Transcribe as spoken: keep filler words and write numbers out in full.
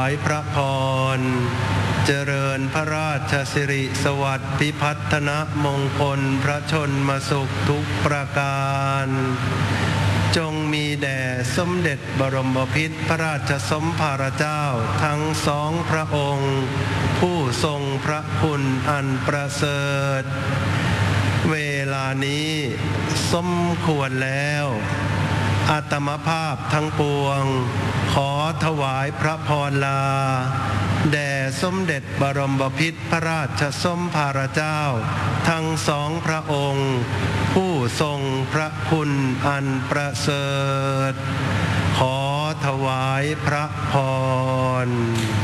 ายพระพรเจริญพระราชสิริสวัสดิ์พิพัฒนมงคลพระชนมสุขทุกประการจงมีแด่สมเด็จบรมพิตรพระราชสมภารเจ้าทั้งสองพระองค์ผู้ทรงพระคุณอันประเสริฐเวลานี้สมควรแล้วอาตมภาพทั้งปวงขอถวายพระพรลาแด่สมเด็จบรมพิตรพระราชสมภารเจ้าทั้งสองพระองค์ผู้ทรงพระคุณอันประเสริฐขอถวายพระพร